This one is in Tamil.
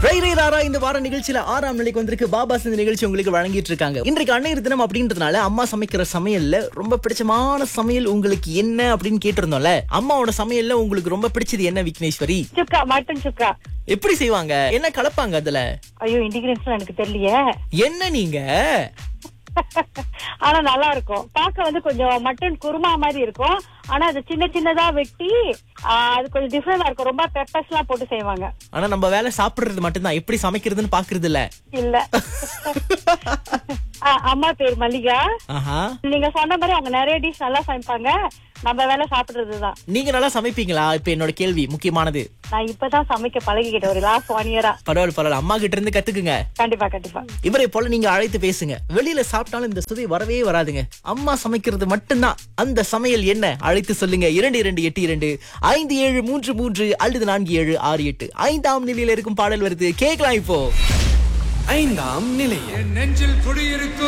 ரೈ ராரா இந்த வார நிகழ்ச்சியில 6ஆம் நிலைக்கு வந்திருக்கு பாபாஸ். இந்த நிகழ்ச்சி உங்களுக்கு வழங்கிட்டு இருக்காங்க. இன்றைக்கு அன்னையர் தினம் அப்படின்றதுனால அம்மா சமைக்கிற சமையல்ல ரொம்ப பிடிச்சமான சமையல் உங்களுக்கு என்ன அப்படின்னு கேட்டிருந்தோம்ல. அம்மாவோட சமையல்ல உங்களுக்கு ரொம்ப பிடிச்சது என்ன விக்னேஸ்வரி? சுக்கா, மட்டன் சுக்கா. எப்படி செய்வாங்க? என்ன கலப்பாங்க அதுல? ஐயோ, இன்டிகிரேஷன் எனக்கு தெரியலையே. என்ன நீங்க? ஆனா நல்லா இருக்கும். பார்க்க கொஞ்சம் மட்டன் குருமா மாதிரி இருக்கும். ஆனா அது சின்ன சின்னதா வெட்டி அது கொஞ்சம் டிஃபரெண்டா இருக்கும். ரொம்ப பெப்பர்ஸ் எல்லாம் போட்டு செய்வாங்க. ஆனா நம்ம வேலை சாப்பிடுறது மட்டும்தான், எப்படி சமைக்கிறதுன்னு பாக்குறது இல்ல. இல்ல. அம்மா பேர் மல்லிகா. நீங்க சொன்ன மாதிரி அவங்க நிறைய டிஷ் நல்லா சமைப்பாங்க. நம்ம வேலை சாப்பிடுறதுதான். நீங்க நல்லா சமைப்பீங்களா? இப்ப என்னோட கேள்வி முக்கியமானது. நான் இப்பதான் சமைக்க பழகிக்கிட்டேன் ஒரு லாஸ்ட் 1 இயரா. பரவாயில்ல, அம்மா கிட்ட இருந்து கத்துக்குங்க. கண்டிப்பா கண்டிப்பா. இவரை போல நீங்க அழைத்து பேசுங்க. வெளியில சாப்பிட்டாலும் இந்த சுவை வரவே வராதுங்க. அம்மா சமைக்கிறது மட்டும்தான். அந்த சமையல் என்ன? அழைத்து சொல்லுங்க. 2282 5733 அல்லது 4768. 5ஆம் நிலையில இருக்கும் பாடல் வருது, கேட்கலாம் இப்போ. 5ஆம் நிலையம் நெஞ்சில் குடியிருக்கும்